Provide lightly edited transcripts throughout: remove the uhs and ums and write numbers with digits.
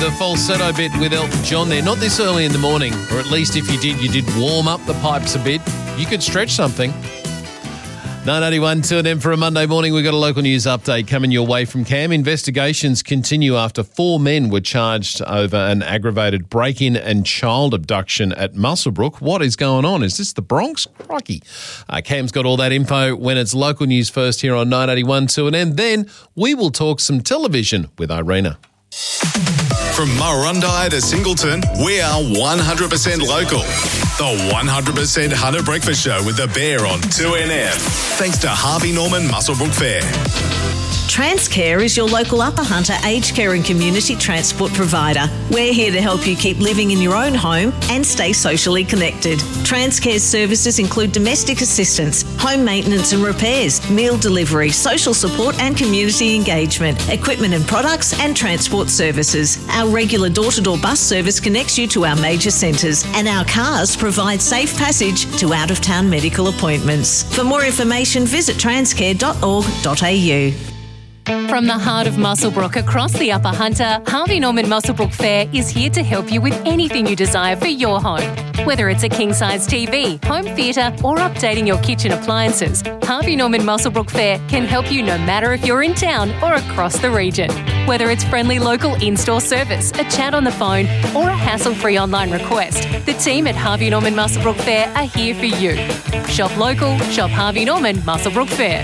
the falsetto bit with Elton John there. Not this early in the morning, or at least if you did warm up the pipes a bit. You could stretch something. 981 2 for a Monday morning. We've got a local news update coming your way from Cam. Investigations continue after 4 men were charged over an aggravated break-in and child abduction at Muswellbrook. What is going on? Is this the Bronx? Crikey. Cam's got all that info when it's local news first here on 981 2 Then we will talk some television with Irina. From Murrurundi to Singleton, we are 100% local. The 100% Hunter Breakfast Show with the Bear on 2NF. Thanks to Harvey Norman Muswellbrook Fair. Transcare is your local Upper Hunter aged care and community transport provider. We're here to help you keep living in your own home and stay socially connected. Transcare's services include domestic assistance, home maintenance and repairs, meal delivery, social support and community engagement, equipment and products and transport services. Our regular door-to-door bus service connects you to our major centres, and our cars provide safe passage to out-of-town medical appointments. For more information, visit transcare.org.au. From the heart of Muswellbrook across the Upper Hunter, Harvey Norman Muswellbrook Fair is here to help you with anything you desire for your home. Whether it's a king-size TV, home theatre or updating your kitchen appliances, Harvey Norman Muswellbrook Fair can help you no matter if you're in town or across the region. Whether it's friendly local in-store service, a chat on the phone or a hassle-free online request, the team at Harvey Norman Muswellbrook Fair are here for you. Shop local, shop Harvey Norman Muswellbrook Fair.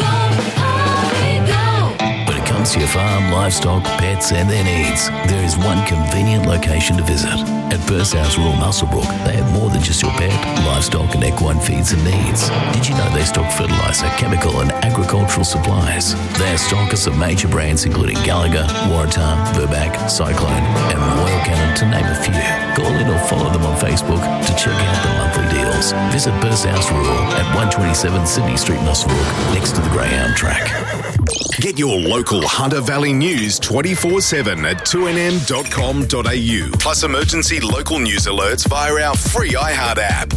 Comes to your farm, livestock, pets and their needs, there is one convenient location to visit. At Burst House Rural Muswellbrook, they have more than just your pet, livestock and equine feeds and needs. Did you know they stock fertiliser, chemical and agricultural supplies? They are stockers of major brands including Gallagher, Waratah, Verbac, Cyclone and Royal Canin to name a few. Call in or follow them on Facebook to check out the monthly deals. Visit Burst House Rural at 127 Sydney Street, Muswellbrook, next to the Greyhound track. Get your local Hunter Valley news 24/7 at 2nm.com.au. Plus emergency local news alerts via our free iHeart app.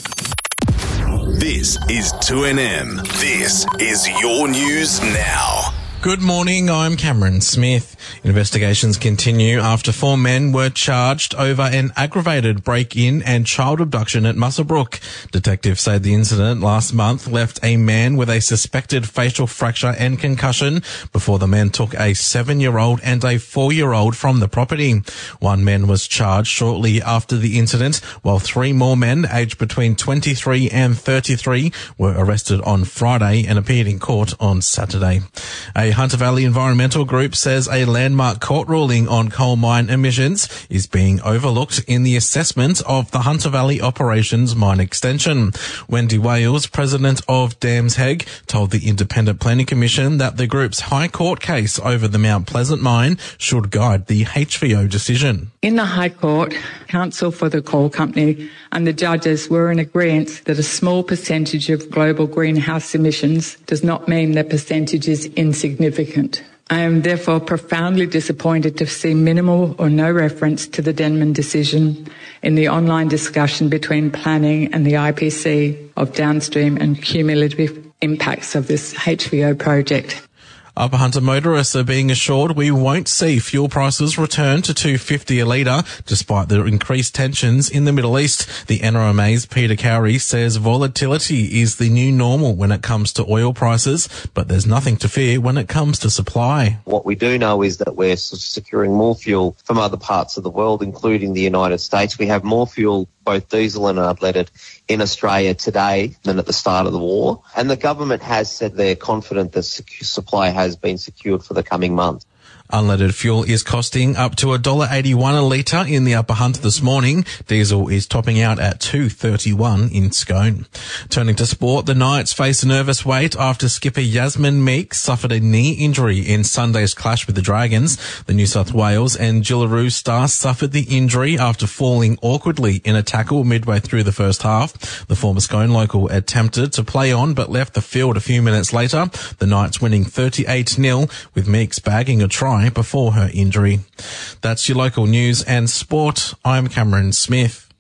This is 2NM. This is your news now. Good morning, I'm Cameron Smith. Investigations continue after 4 men were charged over an aggravated break-in and child abduction at Muswellbrook. Detectives say the incident last month left a man with a suspected facial fracture and concussion before the men took a 7-year-old and a 4-year-old from the property. 1 man was charged shortly after the incident, while 3 more men aged between 23 and 33 were arrested on Friday and appeared in court on Saturday. A Hunter Valley environmental group says a landmark court ruling on coal mine emissions is being overlooked in the assessment of the Hunter Valley Operations Mine Extension. Wendy Wales, president of Dams Hague, told the Independent Planning Commission that the group's High Court case over the Mount Pleasant mine should guide the HVO decision. In the High Court, counsel for the coal company and the judges were in agreement that a small percentage of global greenhouse emissions does not mean the percentage is insignificant. I am therefore profoundly disappointed to see minimal or no reference to the Denman decision in the online discussion between planning and the IPC of downstream and cumulative impacts of this HVO project. Upper Hunter motorists are being assured we won't see fuel prices return to $2.50 a litre despite the increased tensions in the Middle East. The NRMA's Peter Cowrie says volatility is the new normal when it comes to oil prices, but there's nothing to fear when it comes to supply. What we do know is that we're securing more fuel from other parts of the world, including the United States. We have more fuel, both diesel and unleaded, in Australia today than at the start of the war. And the government has said they're confident that supply has been secured for the coming months. Unleaded fuel is costing up to $1.81 a litre in the Upper Hunter this morning. Diesel is topping out at $2.31 in Scone. Turning to sport, the Knights face a nervous wait after skipper Yasmin Meeks suffered a knee injury in Sunday's clash with the Dragons. The New South Wales and Jillaroo stars suffered the injury after falling awkwardly in a tackle midway through the first half. The former Scone local attempted to play on but left the field a few minutes later. The Knights winning 38-0 with Meeks bagging a try before her injury. That's your local news and sport. I'm Cameron Smith.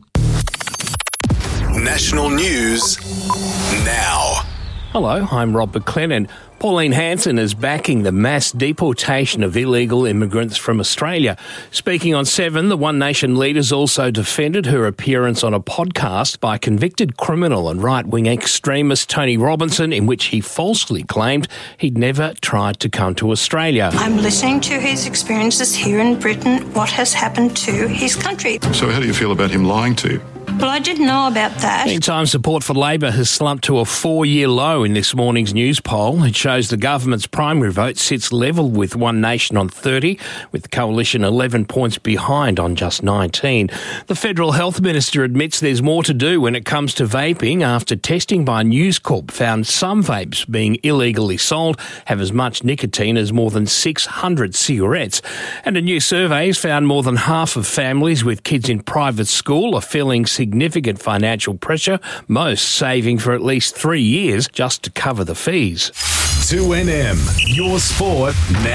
National news now. Hello, I'm Rob McLennan. Pauline Hanson is backing the mass deportation of illegal immigrants from Australia. Speaking on 7, the One Nation leaders also defended her appearance on a podcast by convicted criminal and right-wing extremist Tony Robinson, in which he falsely claimed he'd never tried to come to Australia. I'm listening to his experiences here in Britain, what has happened to his country. So how do you feel about him lying to you? Well, I didn't know about that. Meantime, support for Labor has slumped to a 4-year low in this morning's news poll. It shows the government's primary vote sits level with One Nation on 30, with the Coalition 11 points behind on just 19. The Federal Health Minister admits there's more to do when it comes to vaping after testing by News Corp found some vapes being illegally sold have as much nicotine as more than 600 cigarettes. And a new survey has found more than half of families with kids in private school are feeling significant financial pressure, most saving for at least 3 years just to cover the fees. 2NM, your sport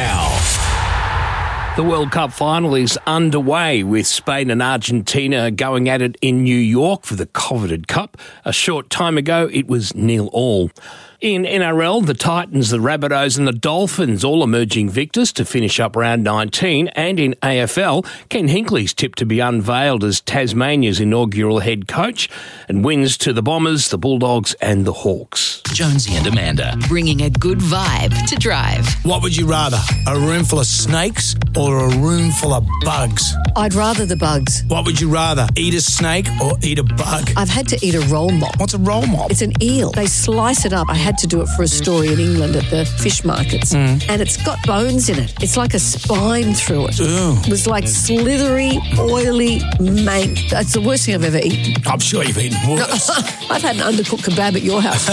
now. The World Cup final is underway with Spain and Argentina going at it in New York for the coveted cup. A short time ago, it was 0-0. In NRL, the Titans, the Rabbitohs and the Dolphins all emerging victors to finish up round 19. And in AFL, Ken Hinkley's tipped to be unveiled as Tasmania's inaugural head coach, and wins to the Bombers, the Bulldogs and the Hawks. Jonesy and Amanda, bringing a good vibe to drive. What would you rather, a room full of snakes or a room full of bugs? I'd rather the bugs. What would you rather, eat a snake or eat a bug? I've had to eat a roll mop. What's a roll mop? It's an eel. They slice it up. I had to do it for a story in England at the fish markets. And it's got bones in it. It's like a spine through it. Ooh. It was like slithery, oily mank. That's the worst thing I've ever eaten. I'm sure you've eaten worse. I've had an undercooked kebab at your house.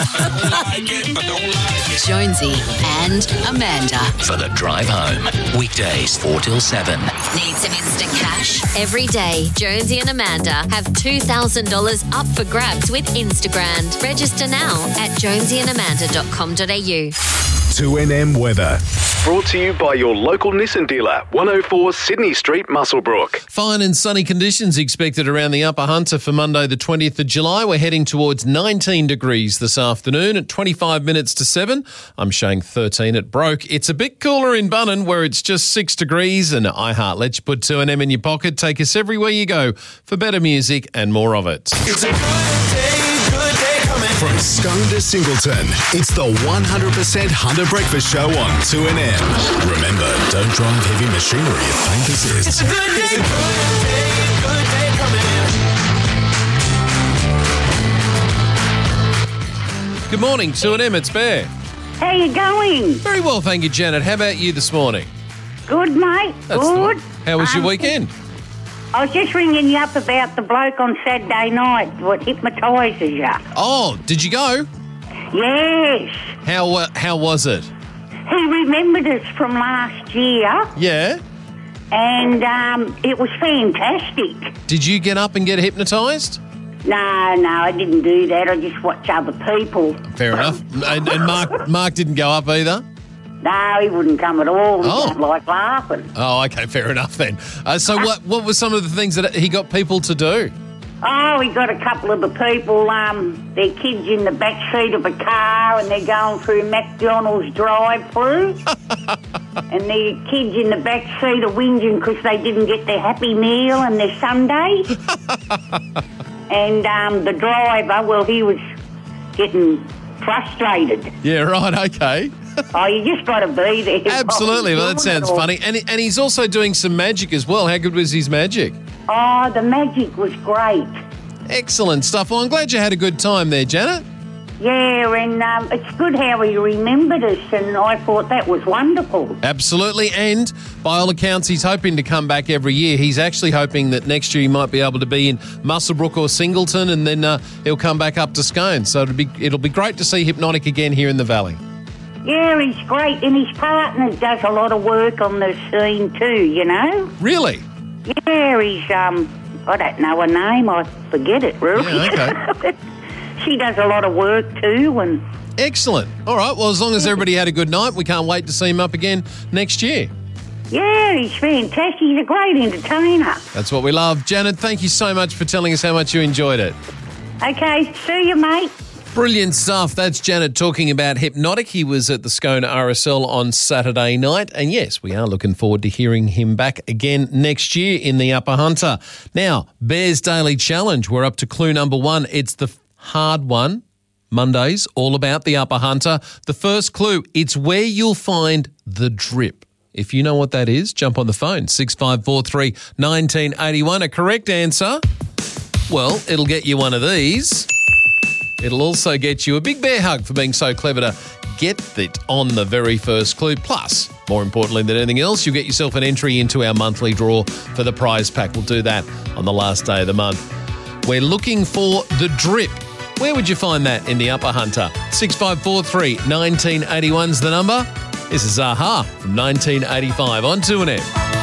Jonesy and Amanda. For the drive home. Weekdays 4 till 7. Need some instant cash? Every day, Jonesy and Amanda have $2,000 up for grabs with Instagram. Register now at jonesyandamanda.com.au. 2NM weather. Brought to you by your local Nissan dealer, 104 Sydney Street, Muswellbrook. Fine and sunny conditions expected around the Upper Hunter for Monday the 20th of July. We're heading towards 19 degrees this afternoon at 25 minutes to 7. I'm showing 13 at Broke. It's a bit cooler in Bunnan where it's just 6 degrees, and iHeart lets you put 2NM in your pocket. Take us everywhere you go for better music and more of it. It's a good day coming. From Scone to Singleton, it's the 100% Hunter Breakfast Show on 2NM. Remember, don't drive heavy machinery if pain persists. It's a good day coming. Good morning, 2NM, it's Bear. How you going? Very well, thank you, Janet. How about you this morning? Good, mate. Good. How was your weekend? I was just ringing you up about the bloke on Saturday night what hypnotises you. Oh, did you go? Yes. How was it? He remembered us from last year. Yeah. And it was fantastic. Did you get up and get hypnotised? No, I didn't do that. I just watch other people. Fair enough. And Mark didn't go up either? No, he wouldn't come at all. He don't like laughing. Oh, okay, fair enough then. So what were some of the things that he got people to do? Oh, he got a couple of the people, their kids in the back seat of a car and they're going through McDonald's drive-through. And the kids in the back seat are whinging because they didn't get their Happy Meal and their Sunday. And the driver, well, he was getting frustrated. Yeah, right, okay. Oh, you just got to be there. Absolutely. Well, that sounds funny. And he's also doing some magic as well. How good was his magic? Oh, the magic was great. Excellent stuff. Well, I'm glad you had a good time there, Janet. Yeah, and it's good how he remembered us, and I thought that was wonderful. Absolutely. And by all accounts, he's hoping to come back every year. He's actually hoping that next year he might be able to be in Muswellbrook or Singleton, and then he'll come back up to Scone. So it'll be great to see Hypnotic again here in the Valley. Yeah, he's great, and his partner does a lot of work on the scene too, you know? Really? Yeah, he's, I don't know her name, I forget it, really. Yeah, okay. She does a lot of work too, and... Excellent. All right, well, as long as everybody had a good night, we can't wait to see him up again next year. Yeah, he's fantastic. He's a great entertainer. That's what we love. Janet, thank you so much for telling us how much you enjoyed it. Okay, see you, mate. Brilliant stuff. That's Janet talking about Hypnotic. He was at the Scone RSL on Saturday night. And yes, we are looking forward to hearing him back again next year in the Upper Hunter. Now, Bears Daily Challenge. We're up to clue number 1. It's the hard one. Mondays, all about the Upper Hunter. The first clue, it's where you'll find the drip. If you know what that is, jump on the phone. 6543 1981. A correct answer? Well, it'll get you one of these. It'll also get you a big bear hug for being so clever to get it on the very first clue. Plus, more importantly than anything else, you'll get yourself an entry into our monthly draw for the prize pack. We'll do that on the last day of the month. We're looking for the drip. Where would you find that in the Upper Hunter? 6543 1981's the number. This is Aha from 1985 on 2NF.